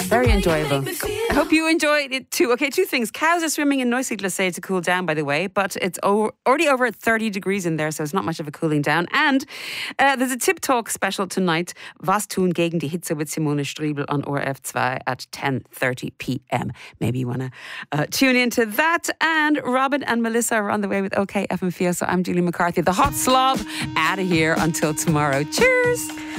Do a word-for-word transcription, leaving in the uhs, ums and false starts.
Very enjoyable. I hope you enjoyed it too. Okay, two things. Cows are swimming in Neusiedler to cool down, by the way, but it's o- already over at thirty degrees in there, so it's not much of a cooling down. And uh, there's a Tip Talk special tonight, Was tun gegen die Hitze with Simone Striebel on O R F two at ten thirty p.m. Maybe you want to uh, tune into that. And Robin and Melissa are on the way with OK F M four. So I'm Julie McCarthy, the hot slob, out of here until tomorrow. Cheers!